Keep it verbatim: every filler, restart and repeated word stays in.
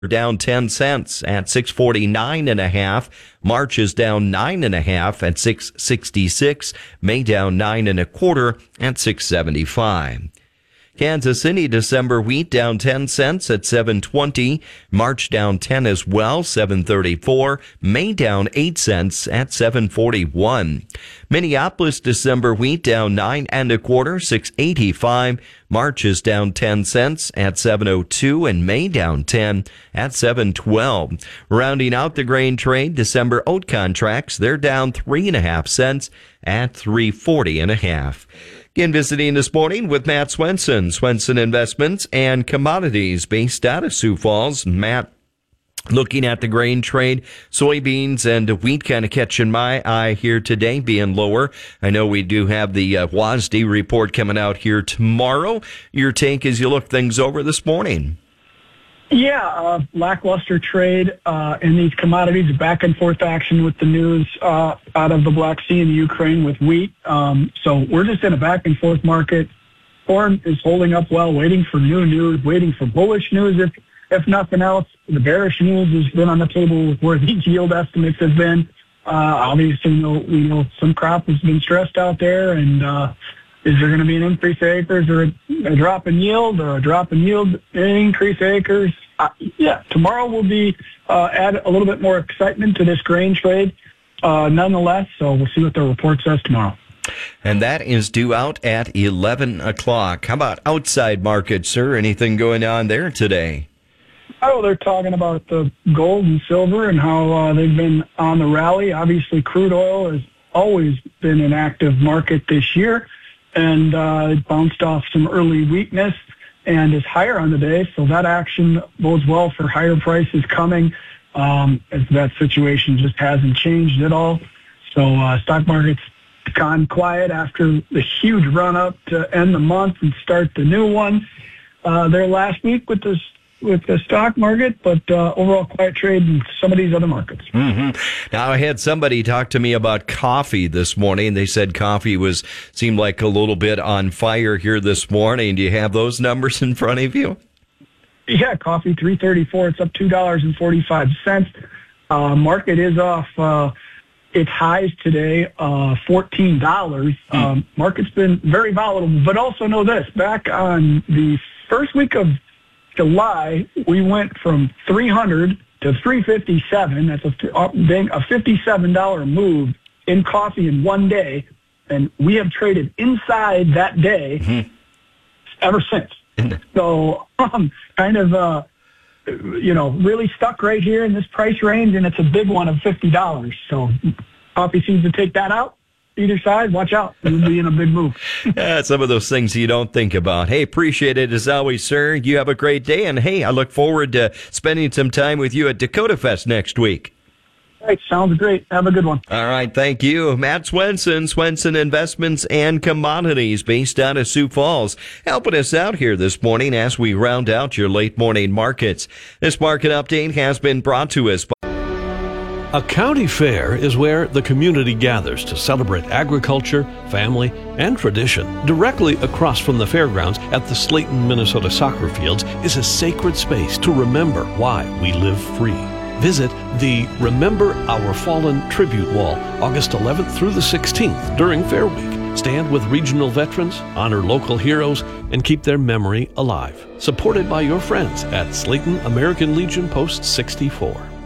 down ten cents at six forty-nine and a half. March is down nine and a half at six sixty-six. May down nine and a quarter at six seventy-five. Kansas City December wheat down ten cents at seven twenty. March down ten as well, seven thirty-four. May down eight cents at seven forty-one. Minneapolis December wheat down nine and a quarter, six eighty-five. March is down ten cents at seven oh two, and May down ten at seven twelve. Rounding out the grain trade, December oat contracts, they're down three and a half cents at three forty and a half. Again, visiting this morning with Matt Swenson, Swenson Investments and Commodities, based out of Sioux Falls. Matt, looking at the grain trade, soybeans and wheat kind of catching my eye here today, being lower. I know we do have the uh, W A S D report coming out here tomorrow. Your take as you look things over this morning? Yeah, uh, lackluster trade uh, in these commodities, back and forth action with the news uh, out of the Black Sea and Ukraine with wheat. Um, so we're just in a back and forth market. Corn is holding up well, waiting for new news, waiting for bullish news if if nothing else. The bearish news has been on the table with where these yield estimates have been. Uh, obviously, you know, we know some crop has been stressed out there, and uh, is there going to be an increase in acres or a, a drop in yield or a drop in yield and increase acres? Uh, yeah, tomorrow will be uh, add a little bit more excitement to this grain trade uh, nonetheless, so we'll see what the report says tomorrow. And that is due out at eleven o'clock. How about outside markets, sir? Anything going on there today? Oh, they're talking about the gold and silver and how uh, they've been on the rally. Obviously, crude oil has always been an active market this year, and uh, it bounced off some early weakness and is higher on the day, so that action bodes well for higher prices coming, um, as that situation just hasn't changed at all. So uh, stock market's gone quiet after the huge run-up to end the month and start the new one uh, there last week with this with the stock market, but uh, overall quiet trade in some of these other markets. Mm-hmm. Now, I had somebody talk to me about coffee this morning. They said coffee was seemed like a little bit on fire here this morning. Do you have those numbers in front of you? Yeah, coffee three thirty-four. It's up two dollars and forty-five cents. Uh, market is off uh, its highs today, uh, fourteen dollars. Mm. Um, market's been very volatile, but also know this: back on the first week of July, we went from three hundred to three fifty-seven. That's a, a fifty-seven dollars move in coffee in one day, and we have traded inside that day mm-hmm. ever since. So, um, kind of, uh, you know, really stuck right here in this price range, and it's a big one of fifty dollars. So, coffee seems to take that out. Either side, watch out. You'll be in a big move. Yeah, some of those things you don't think about. Hey, appreciate it as always, sir. You have a great day. And, hey, I look forward to spending some time with you at Dakota Fest next week. All right, sounds great. Have a good one. All right, thank you. Matt Swenson, Swenson Investments and Commodities, based out of Sioux Falls, helping us out here this morning as we round out your late morning markets. This market update has been brought to us by a county fair is where the community gathers to celebrate agriculture, family, and tradition. Directly across from the fairgrounds at the Slayton, Minnesota soccer fields is a sacred space to remember why we live free. Visit the Remember Our Fallen Tribute Wall August eleventh through the sixteenth during Fair Week. Stand with regional veterans, honor local heroes, and keep their memory alive. Supported by your friends at Slayton American Legion Post sixty-four.